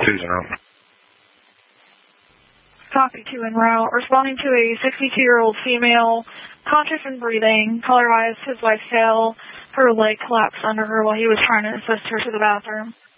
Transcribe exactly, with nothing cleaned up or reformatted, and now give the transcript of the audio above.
Two's en route. Copy, two en route. Responding to a sixty-two-year-old female, conscious and breathing, color-wise, his wife fell. Her leg collapsed under her while he was trying to assist her to the bathroom.